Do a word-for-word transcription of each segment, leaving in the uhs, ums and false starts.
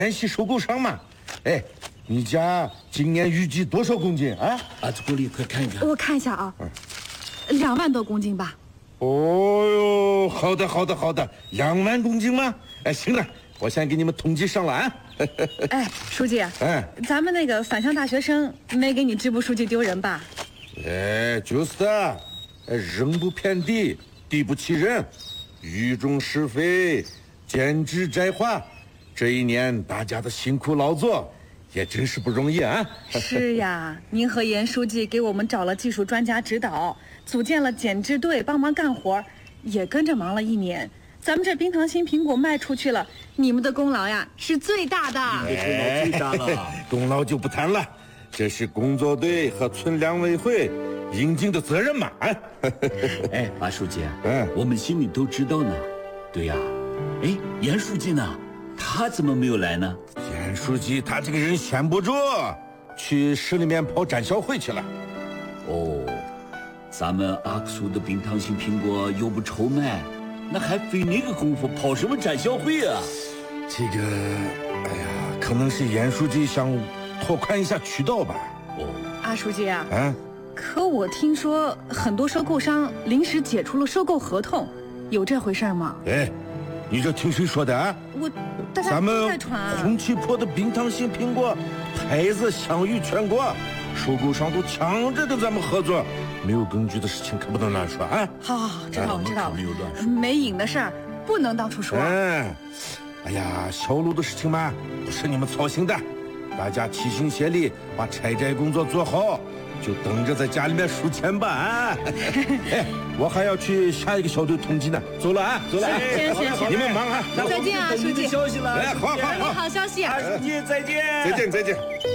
联系收购商嘛。哎，你家今年预计多少公斤啊？ 啊，经理，快看一看。 我看一下啊，嗯、两万多公斤吧。 哦哟，好的好的好的，两万公斤吗？哎，行了，我先给你们统计上了啊。 哎，书记， 哎， 咱们那个返乡大学生没给你支部书记丢人吧？ 哎，就是的，人不偏地，地不欺人，语重是非，减脂摘化。这一年大家的辛苦劳作，也真是不容易啊。 是呀，您和严书记给我们找了技术专家指导，组建了减脂队帮忙干活，也跟着忙了一年。咱们这冰糖心苹果卖出去了，你们的功劳呀是最大的。 你的功劳最大了， 功劳就不谈了，这是工作队和村粮委会应尽的责任嘛。 哎，马书记， 嗯， 我们心里都知道呢。对呀，哎，严书记呢？他怎么没有来呢？ 严书记他这个人闲不住，去市里面跑展销会去了。 哦，咱们阿克苏的冰糖心苹果又不愁卖，那还费那个功夫跑什么展销会啊？ 这个，哎呀，可能是严书记想拓宽一下渠道吧。 哦， 阿书记啊， 啊， 可我听说很多收购商临时解除了收购合同，有这回事吗？ 哎，你这听谁说的啊？ 我，大家咱们都在传啊。 红旗坡的冰糖心苹果牌子享誉全国，收购商都抢着跟咱们合作，没有根据的事情可不能乱说啊。 好好好，知道了知道了， 没有乱说， 没影的事儿不能到处说。 嗯，哎呀，销路的事情嘛，不是你们操心的，大家齐心协力把拆摘工作做好，就等着在家里面数钱吧啊！哎，我还要去下一个小队统计呢，走了啊，走了啊！ 行行行， 你们忙啊！ 再见啊，书记。 消息了， 哎，好好等你好， 好消息。 二书记再见， 再见再见。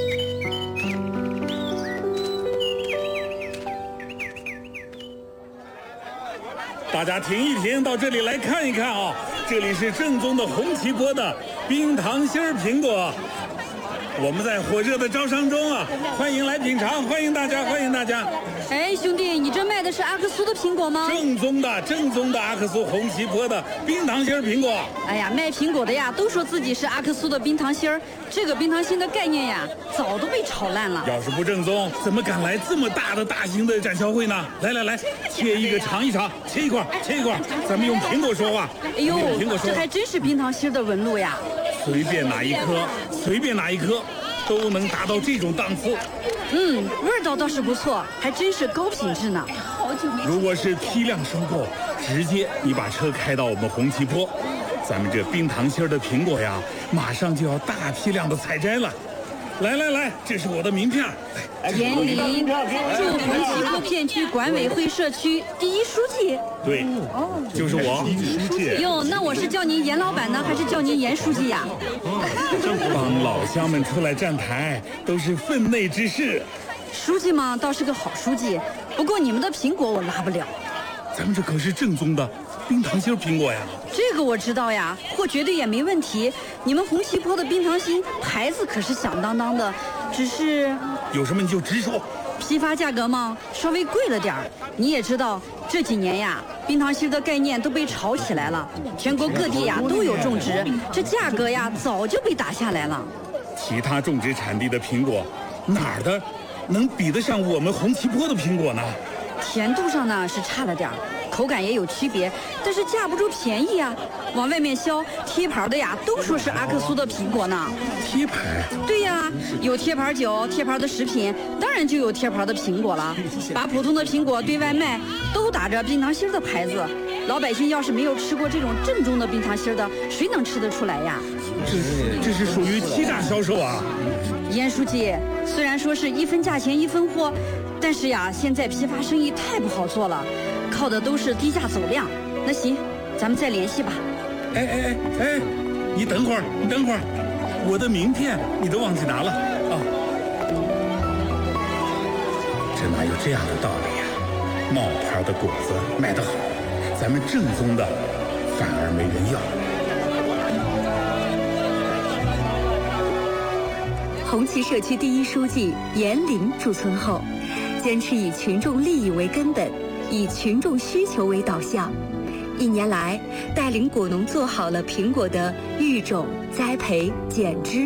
大家停一停，到这里来看一看啊！这里是正宗的红旗坡的冰糖心儿苹果，我们在火热的招商中啊，欢迎来品尝，欢迎大家，欢迎大家！ 哎，兄弟，你这卖的是阿克苏的苹果吗？ 正宗的，正宗的阿克苏红旗坡的冰糖心儿苹果。 哎呀，卖苹果的呀，都说自己是阿克苏的冰糖心儿，这个冰糖心的概念呀，早都被炒烂了。 要是不正宗，怎么敢来这么大的大型的展销会呢？来来来，切一个尝一尝，切一块，切一块，咱们用苹果说话。 哎呦， 苹果说话， 这还真是冰糖心的纹路呀！ 随便哪一颗，随便哪一颗，都能达到这种档次。 嗯，味道倒是不错，还真是高品质呢。 如果是批量收购，直接你把车开到我们红旗坡，咱们这冰糖心儿的苹果呀，马上就要大批量的采摘了。来来来，这是我的名片。 严林，驻红旗坡片区管委会社区第一书记。 对，哦，就是我。书记。 哟，那我是叫您严老板呢，还是叫您严书记呀？ 帮老乡们出来站台，都是分内之事。 书记嘛，倒是个好书记，不过你们的苹果我拉不了。 咱们这可是正宗的冰糖心苹果呀！ 这个我知道呀，货绝对也没问题。你们红旗坡的冰糖心牌子可是响当当的，只是有什么你就直说。 批发价格嘛，稍微贵了点儿。你也知道，这几年呀，冰糖心的概念都被炒起来了，全国各地呀都有种植，这价格呀早就被打下来了。 其他种植产地的苹果，哪儿的能比得上我们红旗坡的苹果呢？ 甜度上呢是差了点儿，口感也有区别，但是架不住便宜啊。往外面销贴牌的呀，都说是阿克苏的苹果呢。 贴牌？ 对呀，有贴牌酒、贴牌的食品，当然就有贴牌的苹果了。把普通的苹果对外卖，都打着冰糖心的牌子。老百姓要是没有吃过这种正宗的冰糖心的，谁能吃得出来呀？ 这这是属于欺诈销售啊！ 严书记，虽然说是一分价钱一分货，但是呀，现在批发生意太不好做了，靠的都是低价走量。那行，咱们再联系吧。 哎哎哎哎，你等会儿，你等会儿，我的名片你都忘记拿了啊！这哪有这样的道理呀？冒牌的果子卖得好，咱们正宗的反而没人要。 红旗社区第一书记严林驻村后，坚持以群众利益为根本，以群众需求为导向， 一年来，带领果农做好了苹果的育种、栽培、剪枝、